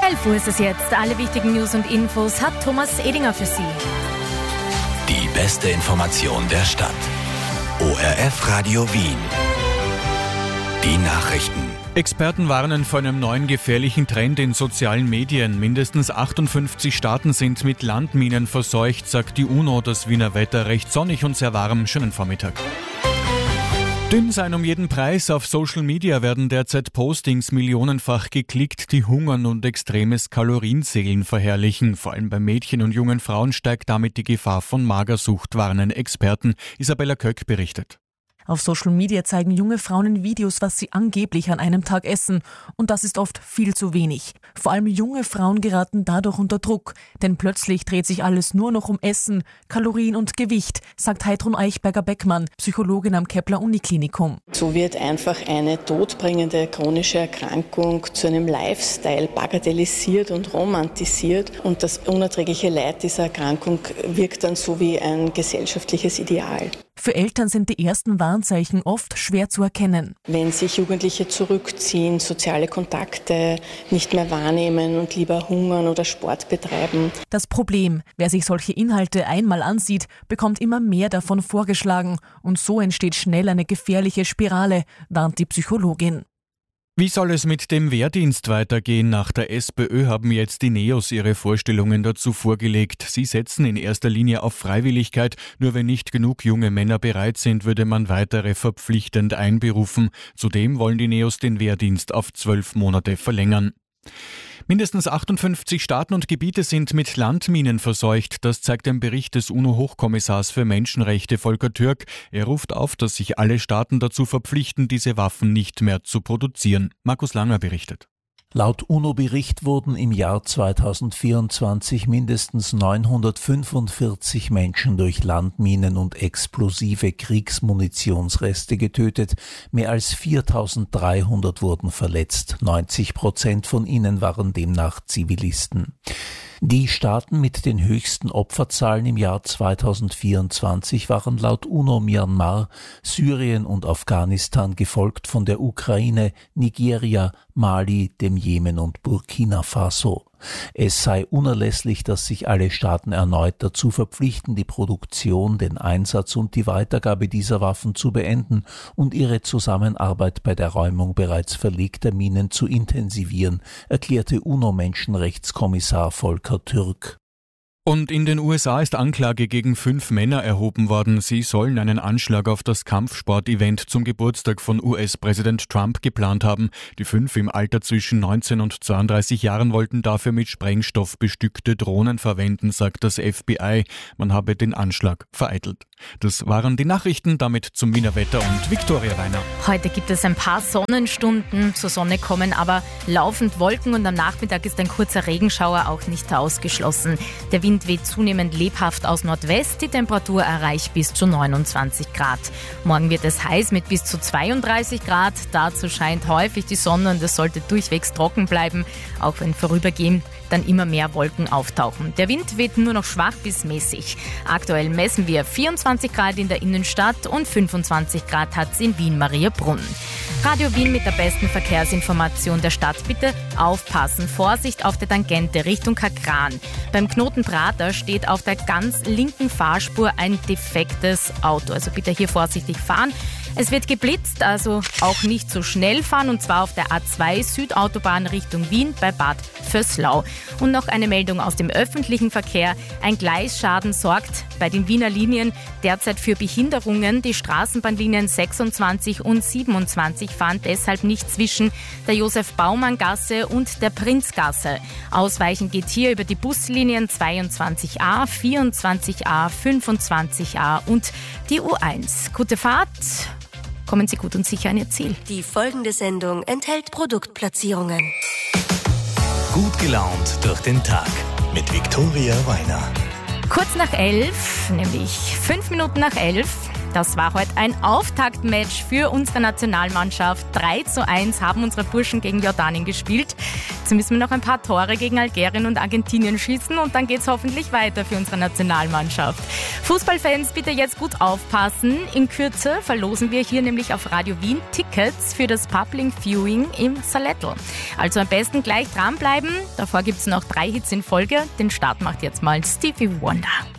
11 Uhr ist es jetzt. Alle wichtigen News und Infos hat Thomas Edinger für Sie. Die beste Information der Stadt. ORF Radio Wien. Die Nachrichten. Experten warnen vor einem neuen gefährlichen Trend in sozialen Medien. Mindestens 58 Staaten sind mit Landminen verseucht, sagt die UNO. Das Wiener Wetter recht sonnig und sehr warm. Schönen Vormittag. Dünn sein um jeden Preis. Auf Social Media werden derzeit Postings millionenfach geklickt, die hungern und extremes Kalorienzählen verherrlichen. Vor allem bei Mädchen und jungen Frauen steigt damit die Gefahr von Magersucht, warnen Experten. Isabella Köck berichtet. Auf Social Media zeigen junge Frauen in Videos, was sie angeblich an einem Tag essen. Und das ist oft viel zu wenig. Vor allem junge Frauen geraten dadurch unter Druck. Denn plötzlich dreht sich alles nur noch um Essen, Kalorien und Gewicht, sagt Heidrun Eichberger-Beckmann, Psychologin am Kepler-Uniklinikum. So wird einfach eine todbringende chronische Erkrankung zu einem Lifestyle bagatellisiert und romantisiert. Und das unerträgliche Leid dieser Erkrankung wirkt dann so wie ein gesellschaftliches Ideal. Für Eltern sind die ersten Warnzeichen oft schwer zu erkennen. Wenn sich Jugendliche zurückziehen, soziale Kontakte nicht mehr wahrnehmen und lieber hungern oder Sport betreiben. Das Problem, wer sich solche Inhalte einmal ansieht, bekommt immer mehr davon vorgeschlagen. Und so entsteht schnell eine gefährliche Spirale, warnt die Psychologin. Wie soll es mit dem Wehrdienst weitergehen? Nach der SPÖ haben jetzt die NEOS ihre Vorstellungen dazu vorgelegt. Sie setzen in erster Linie auf Freiwilligkeit. Nur wenn nicht genug junge Männer bereit sind, würde man weitere verpflichtend einberufen. Zudem wollen die NEOS den Wehrdienst auf 12 Monate verlängern. Mindestens 58 Staaten und Gebiete sind mit Landminen verseucht. Das zeigt ein Bericht des UNO-Hochkommissars für Menschenrechte Volker Türk. Er ruft auf, dass sich alle Staaten dazu verpflichten, diese Waffen nicht mehr zu produzieren. Markus Langer berichtet. Laut UNO-Bericht wurden im Jahr 2024 mindestens 945 Menschen durch Landminen und explosive Kriegsmunitionsreste getötet. Mehr als 4.300 wurden verletzt. 90% von ihnen waren demnach Zivilisten. Die Staaten mit den höchsten Opferzahlen im Jahr 2024 waren laut UNO Myanmar, Syrien und Afghanistan, gefolgt von der Ukraine, Nigeria, Mali, dem Jemen und Burkina Faso. Es sei unerlässlich, dass sich alle Staaten erneut dazu verpflichten, die Produktion, den Einsatz und die Weitergabe dieser Waffen zu beenden und ihre Zusammenarbeit bei der Räumung bereits verlegter Minen zu intensivieren, erklärte UNO-Menschenrechtskommissar Volker Türk. Und in den USA ist Anklage gegen 5 Männer erhoben worden. Sie sollen einen Anschlag auf das Kampfsport-Event zum Geburtstag von US-Präsident Trump geplant haben. Die 5 im Alter zwischen 19 und 32 Jahren wollten dafür mit Sprengstoff bestückte Drohnen verwenden, sagt das FBI. Man habe den Anschlag vereitelt. Das waren die Nachrichten, damit zum Wiener Wetter und Viktoria Weiner. Heute gibt es ein paar Sonnenstunden. Zur Sonne kommen aber laufend Wolken und am Nachmittag ist ein kurzer Regenschauer auch nicht ausgeschlossen. Der Wind weht zunehmend lebhaft aus Nordwest. Die Temperatur erreicht bis zu 29 Grad. Morgen wird es heiß mit bis zu 32 Grad. Dazu scheint häufig die Sonne und es sollte durchwegs trocken bleiben, auch wenn vorübergehend dann immer mehr Wolken auftauchen. Der Wind weht nur noch schwach bis mäßig. Aktuell messen wir 24 Grad in der Innenstadt und 25 Grad hat es in Wien-Mariabrunn. Radio Wien mit der besten Verkehrsinformation der Stadt. Bitte aufpassen. Vorsicht auf der Tangente Richtung Kakran. Beim Knoten Prater steht auf der ganz linken Fahrspur ein defektes Auto. Also bitte hier vorsichtig fahren. Es wird geblitzt, also auch nicht so schnell fahren, und zwar auf der A2 Südautobahn Richtung Wien bei Bad Vöslau. Und noch eine Meldung aus dem öffentlichen Verkehr. Ein Gleisschaden sorgt bei den Wiener Linien derzeit für Behinderungen. Die Straßenbahnlinien 26 und 27 fahren deshalb nicht zwischen der Josef-Baumann-Gasse und der Prinzgasse. Ausweichen geht hier über die Buslinien 22a, 24a, 25a und die U1. Gute Fahrt! Kommen Sie gut und sicher an Ihr Ziel. Die folgende Sendung enthält Produktplatzierungen. Gut gelaunt durch den Tag mit Viktoria Weiner. Kurz nach 11, nämlich 5 Minuten nach 11, Das war heute ein Auftaktmatch für unsere Nationalmannschaft. 3:1 haben unsere Burschen gegen Jordanien gespielt. Jetzt müssen wir noch ein paar Tore gegen Algerien und Argentinien schießen und dann geht's hoffentlich weiter für unsere Nationalmannschaft. Fußballfans, bitte jetzt gut aufpassen. In Kürze verlosen wir hier nämlich auf Radio Wien Tickets für das Public Viewing im Salettl. Also am besten gleich dranbleiben. Davor gibt's noch 3 Hits in Folge. Den Start macht jetzt mal Stevie Wonder.